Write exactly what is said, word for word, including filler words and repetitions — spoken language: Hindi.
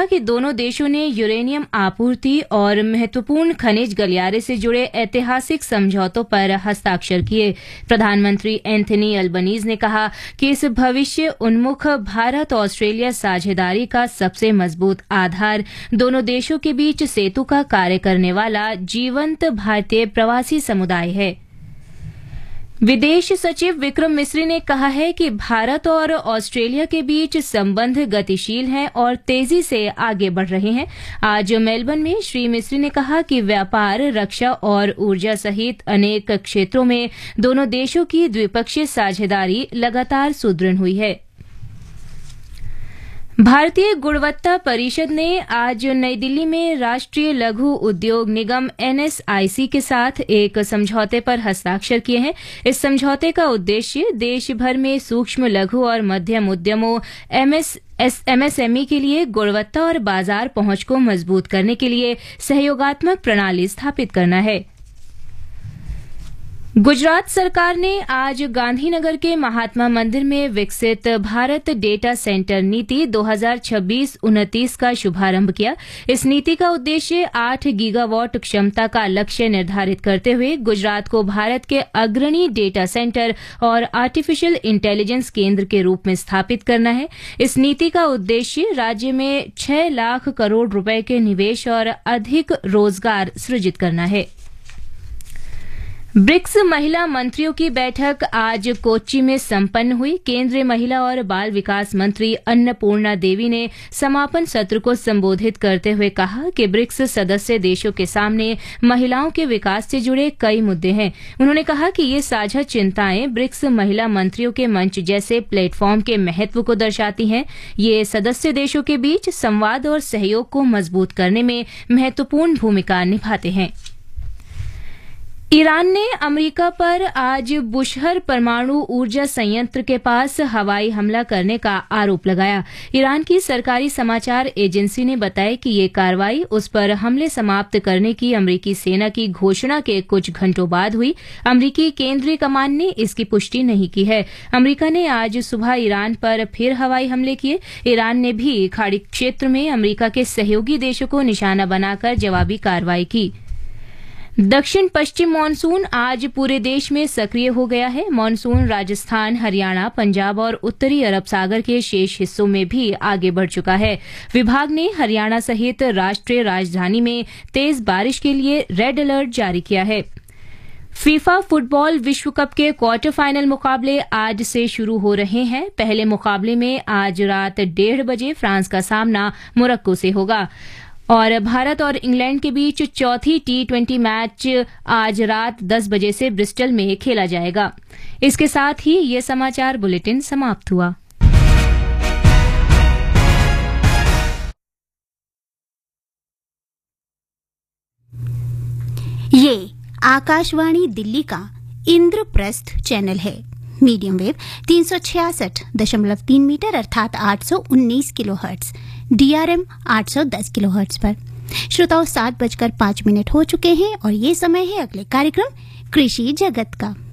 कहा कि दोनों देशों ने यूरेनियम आपूर्ति और महत्वपूर्ण खनिज गलियारे से जुड़े ऐतिहासिक समझौतों पर हस्ताक्षर किए। प्रधानमंत्री एंथनी अल्बनीज ने कहा कि इस भविष्य उन्मुख भारत ऑस्ट्रेलिया साझेदारी का सबसे मजबूत आधार दोनों देशों के बीच सेतु का कार्य करने वाला जीवंत भारतीय प्रवासी समुदाय है। विदेश सचिव विक्रम मिस्री ने कहा है कि भारत और ऑस्ट्रेलिया के बीच संबंध गतिशील हैं और तेजी से आगे बढ़ रहे हैं। आज मेलबर्न में श्री मिस्री ने कहा कि व्यापार, रक्षा और ऊर्जा सहित अनेक क्षेत्रों में दोनों देशों की द्विपक्षीय साझेदारी लगातार सुदृढ़ हुई है। भारतीय गुणवत्ता परिषद ने आज नई दिल्ली में राष्ट्रीय लघु उद्योग निगम एनएसआईसी के साथ एक समझौते पर हस्ताक्षर किए हैं। इस समझौते का उद्देश्य देश भर में सूक्ष्म, लघु और मध्यम उद्यमों एमएस एमएसएमई के लिए गुणवत्ता और बाजार पहुंच को मजबूत करने के लिए सहयोगात्मक प्रणाली स्थापित करना है। गुजरात सरकार ने आज गांधीनगर के महात्मा मंदिर में विकसित भारत डेटा सेंटर नीति दो हज़ार छब्बीस उनतीस का शुभारंभ किया। इस नीति का उद्देश्य आठ गीगावाट क्षमता का लक्ष्य निर्धारित करते हुए गुजरात को भारत के अग्रणी डेटा सेंटर और आर्टिफिशियल इंटेलिजेंस केंद्र के रूप में स्थापित करना है। इस नीति का उद्देश्य राज्य में छह लाख करोड़ रुपए के निवेश और अधिक रोजगार सृजित करना है। ब्रिक्स महिला मंत्रियों की बैठक आज कोच्चि में संपन्न हुई। केंद्रीय महिला और बाल विकास मंत्री अन्नपूर्णा देवी ने समापन सत्र को संबोधित करते हुए कहा कि ब्रिक्स सदस्य देशों के सामने महिलाओं के विकास से जुड़े कई मुद्दे हैं। उन्होंने कहा कि ये साझा चिंताएं ब्रिक्स महिला मंत्रियों के मंच जैसे प्लेटफॉर्म के महत्व को दर्शाती हैं। ये सदस्य देशों के बीच संवाद और सहयोग को मजबूत करने में महत्वपूर्ण भूमिका निभाते हैं। ईरान ने अमेरिका पर आज बुशहर परमाणु ऊर्जा संयंत्र के पास हवाई हमला करने का आरोप लगाया। ईरान की सरकारी समाचार एजेंसी ने बताया कि ये कार्रवाई उस पर हमले समाप्त करने की अमेरिकी सेना की घोषणा के कुछ घंटों बाद हुई। अमेरिकी केंद्रीय कमान ने इसकी पुष्टि नहीं की है। अमेरिका ने आज सुबह ईरान पर फिर हवाई हमले किए। ईरान ने भी खाड़ी क्षेत्र में अमेरिका के सहयोगी देशों को निशाना बनाकर जवाबी कार्रवाई की। दक्षिण पश्चिम मानसून आज पूरे देश में सक्रिय हो गया है। मानसून राजस्थान, हरियाणा, पंजाब और उत्तरी अरब सागर के शेष हिस्सों में भी आगे बढ़ चुका है। विभाग ने हरियाणा सहित राष्ट्रीय राजधानी में तेज बारिश के लिए रेड अलर्ट जारी किया है। फीफा फुटबॉल विश्व कप के क्वार्टर फाइनल मुकाबले आज से शुरू हो रहे हैं। पहले मुकाबले में आज रात डेढ़ बजे फ्रांस का सामना मोरक्को से होगा और भारत और इंग्लैंड के बीच चौथी टी ट्वेंटी मैच आज रात दस बजे से ब्रिस्टल में खेला जाएगा। इसके साथ ही ये समाचार बुलेटिन समाप्त हुआ। ये आकाशवाणी दिल्ली का इंद्रप्रस्थ चैनल है। मीडियम वेव तीन सौ छियासठ दशमलव तीन मीटर अर्थात आठ सौ उन्नीस किलो हर्ट्ज, डीआरएम आठ सौ दस किलो हर्ट्ज पर। श्रोताओं, सात बजकर पांच मिनट हो चुके हैं और ये समय है अगले कार्यक्रम कृषि जगत का।